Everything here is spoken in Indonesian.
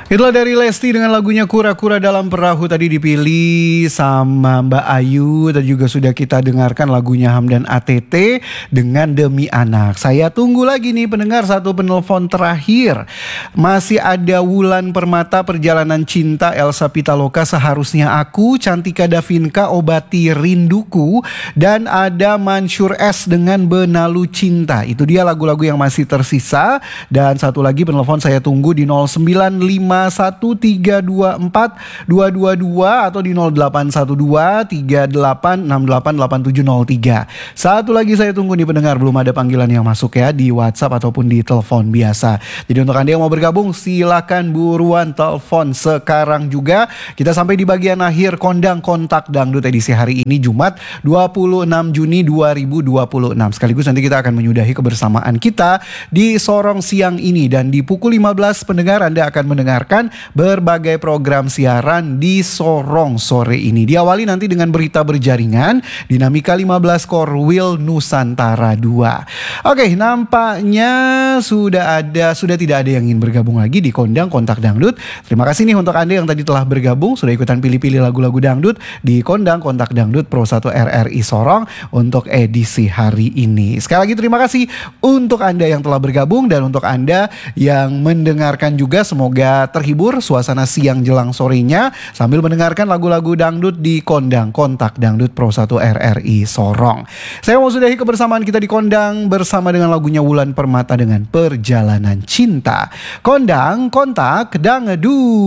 Itulah dari Lesti dengan lagunya Kura-Kura Dalam Perahu tadi dipilih sama Mbak Ayu. Dan juga sudah kita dengarkan lagunya Hamdan ATT dengan Demi Anak. Saya tunggu lagi nih pendengar satu penelpon terakhir. Masih ada Wulan Permata Perjalanan Cinta Elsa Pitaloka Seharusnya Aku, Cantika Davinka Obati Rinduku, dan ada Mansur S dengan Benalu Cinta. Itu dia lagu-lagu yang masih tersisa. Dan satu lagi penelpon saya tunggu di 09513242222 atau di 081238688703. Satu lagi saya tunggu nih pendengar, belum ada panggilan yang masuk ya di WhatsApp ataupun di telepon biasa. Jadi untuk Anda yang mau bergabung silakan buruan telepon sekarang juga. Kita sampai di bagian akhir Kondang Kontak Dangdut edisi hari ini Jumat 26 Juni 2026. Sekaligus nanti kita akan menyudahi kebersamaan kita di Sorong siang ini, dan di pukul 15 pendengar Anda akan mendengarkan berbagai program siaran di Sorong sore ini. Diawali nanti dengan berita berjaringan Dinamika 15 Korwil Nusantara 2. Oke, nampaknya sudah tidak ada yang ingin bergabung lagi di Kondang Kontak Dangdut. Terima kasih nih untuk Anda yang tadi telah bergabung, sudah ikutan pilih-pilih lagu-lagu dangdut di Kondang Kontak Dangdut Pro 1 RRI Sorong untuk edisi hari ini. Sekali lagi terima kasih untuk Anda yang telah bergabung, dan untuk Anda yang mendengarkan juga semoga terhibur suasana siang jelang sorenya sambil mendengarkan lagu-lagu dangdut di Kondang Kontak Dangdut Pro 1 RRI Sorong. Saya mau sudahi kebersamaan kita di Kondang bersama dengan lagunya Wulan Permata dengan Perjalanan Cinta. Kondang Kontak Dangdut.